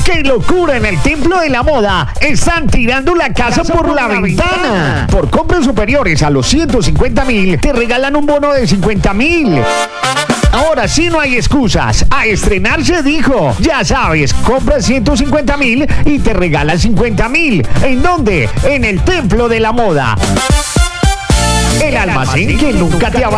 ¡Qué locura! En el Templo de la Moda están tirando la casa por la ventana. Por compras superiores a los 150.000, te regalan un bono de 50.000. Ahora sí no hay excusas. A estrenar se dijo. Ya sabes, compras 150.000 y te regalan 50.000. ¿En dónde? En el Templo de la Moda. El almacén que nunca te abandona.